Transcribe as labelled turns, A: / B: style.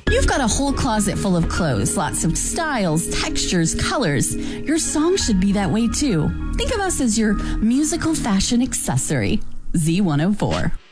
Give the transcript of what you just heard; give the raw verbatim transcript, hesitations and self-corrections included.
A: You've got a whole closet full of clothes, lots of styles, textures, colors. Your song should be that way too. Think of us as your musical fashion accessory. Z one oh four.